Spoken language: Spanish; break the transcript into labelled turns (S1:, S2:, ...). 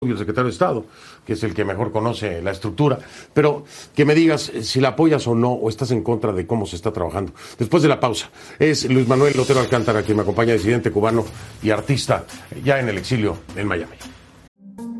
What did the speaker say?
S1: el secretario de Estado, que es el que mejor conoce la estructura, pero que me digas si la apoyas o no, o estás en contra de cómo se está trabajando. Después de la pausa, es Luis Manuel Otero Alcántara, quien me acompaña, disidente cubano y artista, ya en el exilio en Miami.